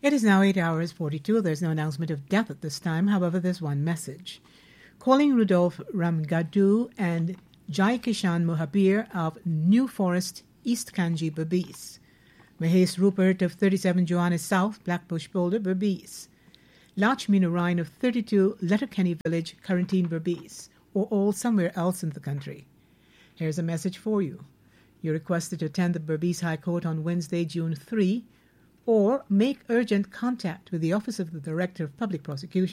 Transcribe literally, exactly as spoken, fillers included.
It is now eight hours forty-two. There's no announcement of death at this time. However, there's one message. Calling Rudolph Ramgadu and Jai Kishan Mohabir of New Forest, East Kanji, Berbice. Mahesh Rupert of thirty-seven Johannes South, Blackbush Boulder, Berbice. Lachmi Narayan of thirty-two Letterkenny Village, Currentine, Berbice, or all somewhere else in the country. Here's a message for you. You're requested to attend the Berbice High Court on Wednesday, June third, or make urgent contact with the Office of the Director of Public Prosecution